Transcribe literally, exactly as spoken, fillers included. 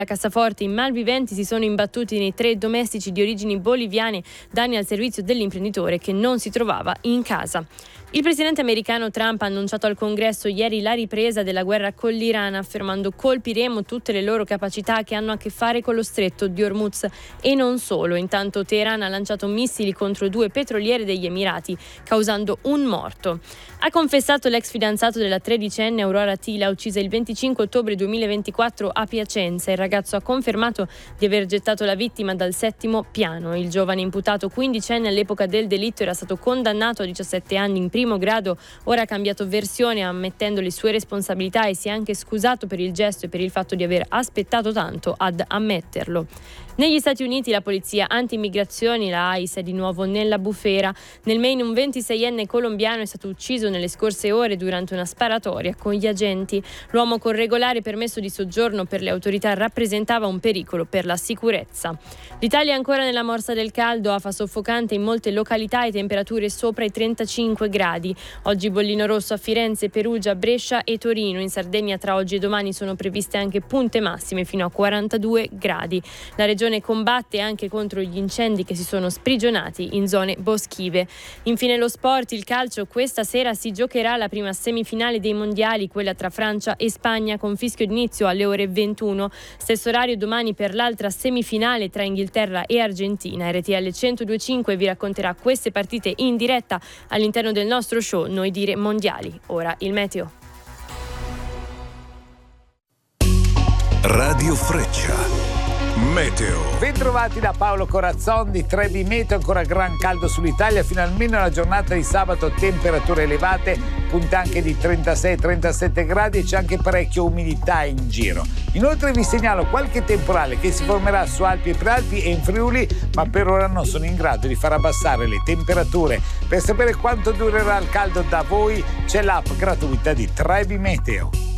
A cassaforte i malviventi si sono imbattuti nei tre domestici di origini boliviane, danni al servizio dell'imprenditore che non si trovava in casa. Il presidente americano Trump ha annunciato al Congresso ieri la ripresa della guerra con l'Iran, affermando: colpiremo tutte le loro capacità che hanno a che fare con lo stretto di Hormuz e non solo. Intanto Teheran ha lanciato missili contro due petroliere degli Emirati, causando un morto. Ha confessato l'ex fidanzato della tredicenne Aurora Tila, uccisa il venticinque ottobre duemilaventiquattro a Piacenza. Il ragazzo ha confermato di aver gettato la vittima dal settimo piano. Il giovane imputato, quindicenne all'epoca del delitto, era stato condannato a diciassette anni in primo grado, ora ha cambiato versione ammettendo le sue responsabilità e si è anche scusato per il gesto e per il fatto di aver aspettato tanto ad ammetterlo. Negli Stati Uniti la polizia anti-immigrazioni, la ICE, è di nuovo nella bufera. Nel Maine un ventiseienne colombiano è stato ucciso nelle scorse ore durante una sparatoria con gli agenti. L'uomo con regolare permesso di soggiorno per le autorità rappresentava un pericolo per la sicurezza. L'Italia è ancora nella morsa del caldo, afa soffocante in molte località e temperature sopra i trentacinque gradi. Oggi bollino rosso a Firenze, Perugia, Brescia e Torino. In Sardegna tra oggi e domani sono previste anche punte massime fino a quarantadue gradi. La regione combatte anche contro gli incendi che si sono sprigionati in zone boschive. Infine lo sport, il calcio. Questa sera si giocherà la prima semifinale dei mondiali, quella tra Francia e Spagna, con fischio d'inizio alle ore ventuno. Stesso orario domani per l'altra semifinale tra Inghilterra e Argentina. R T L centodue e cinque vi racconterà queste partite in diretta all'interno del nostro show Noi Dire Mondiali. Ora il meteo. Radio Freccia. Meteo. Bentrovati da Paolo Corazzon di tre B Meteo. Ancora gran caldo sull'Italia fino almeno alla giornata di sabato, temperature elevate, punte anche di trentasei trentasette gradi e c'è anche parecchia umidità in giro. Inoltre vi segnalo qualche temporale che si formerà su Alpi e Prealpi e in Friuli, ma per ora non sono in grado di far abbassare le temperature. Per sapere quanto durerà il caldo da voi c'è l'app gratuita di tre B Meteo.